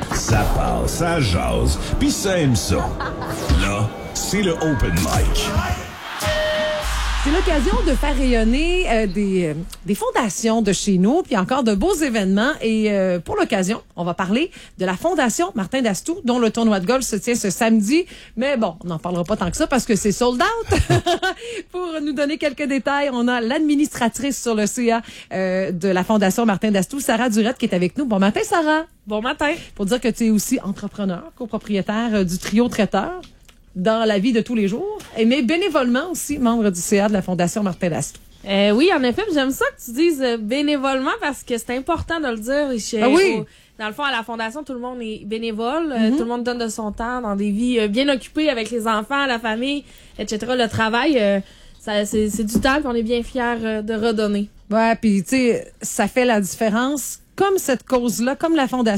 Ça passe, ça jase, pis ça aime ça. Là, c'est le Open Mic. C'est l'occasion de faire rayonner des fondations de chez nous, puis encore de beaux événements. Et pour l'occasion, on va parler de la Fondation Martin d'Astou, dont le tournoi de golf se tient ce samedi. Mais bon, on n'en parlera pas tant que ça parce que c'est sold out. Pour nous donner quelques détails, on a l'administratrice sur le CA de la Fondation Martin d'Astou, Sarah Durette, qui est avec nous. Bon matin, Sarah. Bon matin. Pour dire que tu es aussi entrepreneur, copropriétaire du trio traiteur dans la vie de tous les jours, mais bénévolement aussi membre du CA de la Fondation Martin d'Astou. Oui, en effet, j'aime ça que tu dises bénévolement parce que c'est important de le dire. Oui. Dans le fond, à la Fondation, tout le monde est bénévole. Tout le monde donne de son temps dans des vies bien occupées avec les enfants, la famille, etc. Le travail, c'est du temps, puis on est bien fiers de redonner. Ouais, puis tu sais, ça fait la différence. Comme cette cause-là, comme la Fondation